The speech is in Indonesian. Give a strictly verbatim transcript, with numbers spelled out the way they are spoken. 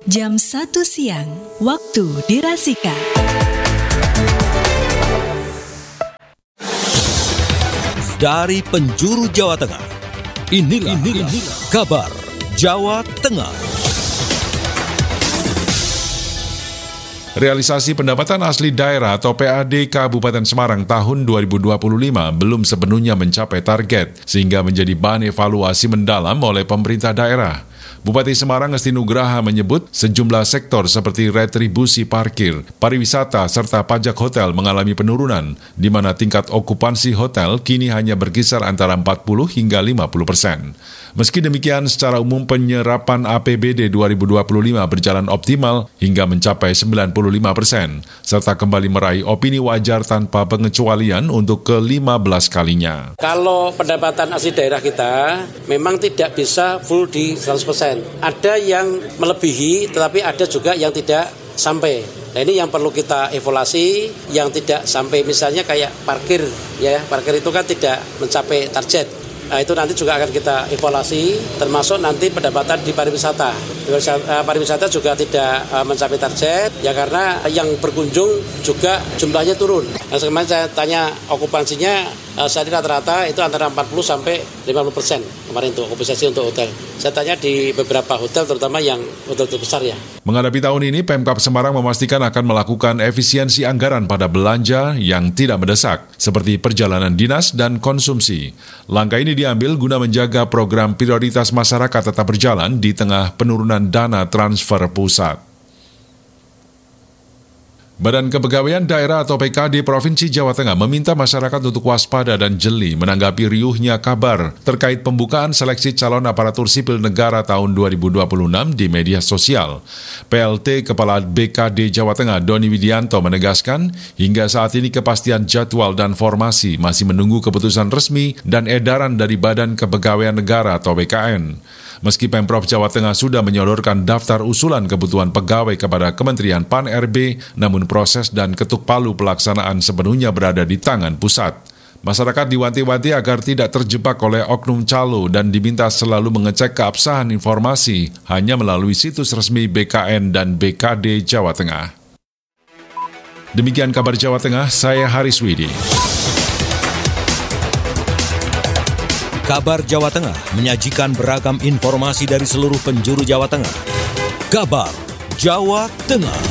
jam satu siang, waktu dirasika. Dari penjuru Jawa Tengah, inilah, inilah, inilah kabar Jawa Tengah. Realisasi pendapatan asli daerah atau P A D Kabupaten Semarang tahun dua ribu dua puluh lima belum sepenuhnya mencapai target, sehingga menjadi bahan evaluasi mendalam oleh pemerintah daerah. Bupati Semarang Ngesti Nugraha menyebut sejumlah sektor seperti retribusi parkir, pariwisata, serta pajak hotel mengalami penurunan, di mana tingkat okupansi hotel kini hanya berkisar antara empat puluh hingga lima puluh persen. Meski demikian, secara umum penyerapan A P B D dua ribu dua puluh lima berjalan optimal hingga mencapai sembilan puluh lima persen, serta kembali meraih opini wajar tanpa pengecualian untuk ke lima belas kalinya. Kalau pendapatan asli daerah kita memang tidak bisa full di seratus persen. Ada yang melebihi, tetapi ada juga yang tidak sampai. Nah, ini yang perlu kita evaluasi, yang tidak sampai misalnya kayak parkir, ya parkir itu kan tidak mencapai target. Nah, itu nanti juga akan kita evaluasi, termasuk nanti pendapatan di pariwisata. Pariwisata juga tidak mencapai target, ya karena yang berkunjung juga jumlahnya turun. Nah, kemarin saya tanya okupansinya, saat ini rata-rata itu antara empat puluh sampai lima puluh persen kemarin untuk okupansi untuk hotel. Saya tanya di beberapa hotel, terutama yang hotel terbesar ya. Menghadapi tahun ini, Pemkab Semarang memastikan akan melakukan efisiensi anggaran pada belanja yang tidak mendesak, seperti perjalanan dinas dan konsumsi. Langkah ini diambil guna menjaga program prioritas masyarakat tetap berjalan di tengah penurunan dana transfer pusat. Badan Kepegawaian Daerah atau P K D Provinsi Jawa Tengah meminta masyarakat untuk waspada dan jeli menanggapi riuhnya kabar terkait pembukaan seleksi calon aparatur sipil negara tahun dua ribu dua puluh enam di media sosial. P L T Kepala B K D Jawa Tengah Doni Widianto menegaskan, hingga saat ini kepastian jadwal dan formasi masih menunggu keputusan resmi dan edaran dari Badan Kepegawaian Negara atau B K N. Meski Pemprov Jawa Tengah sudah menyodorkan daftar usulan kebutuhan pegawai kepada Kementerian P A N R B, namun proses dan ketuk palu pelaksanaan sepenuhnya berada di tangan pusat. Masyarakat diwanti-wanti agar tidak terjebak oleh oknum calo dan diminta selalu mengecek keabsahan informasi hanya melalui situs resmi B K N dan B K D Jawa Tengah. Demikian kabar Jawa Tengah, saya Haris Widi. Kabar Jawa Tengah menyajikan beragam informasi dari seluruh penjuru Jawa Tengah. Kabar Jawa Tengah.